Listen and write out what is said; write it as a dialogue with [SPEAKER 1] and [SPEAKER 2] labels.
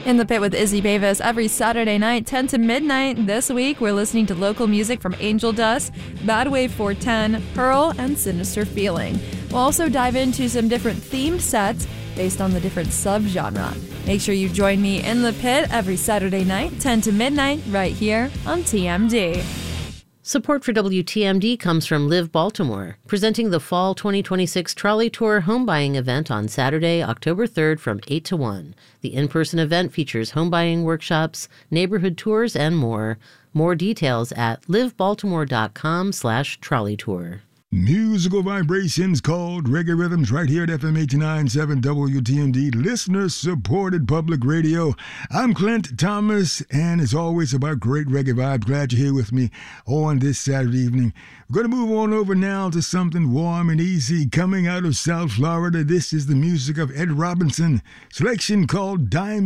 [SPEAKER 1] In the Pit with Izzy Bavis every Saturday night, 10 to midnight. This week, we're listening to local music from Angel Dust, Bad Wave 410, Pearl, and Sinister Feeling. We'll also dive into some different themed sets based on the different subgenre. Make sure you join me in the Pit every Saturday night, 10 to midnight, right here on TMD.
[SPEAKER 2] Support for WTMD comes from Live Baltimore, presenting the Fall 2026 Trolley Tour home buying event on Saturday, October 3rd from 8 to 1. The in-person event features home buying workshops, neighborhood tours, and more. More details at livebaltimore.com/trolley tour.
[SPEAKER 3] Musical vibrations called Reggae Rhythms right here at FM 89.7 WTMD, listener-supported public radio. I'm Clint Thomas, and it's always about great reggae vibe. Glad you're here with me on this Saturday evening. We're going to move on over now to something warm and easy coming out of South Florida. This is the music of Ed Robinson, selection called Diamond.